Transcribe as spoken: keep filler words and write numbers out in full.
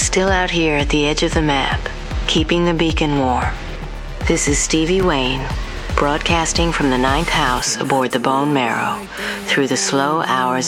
still out here at the edge of the map, keeping the beacon warm. This is Stevie Wayne, broadcasting from the ninth house aboard the Bone Marrow through the slow hours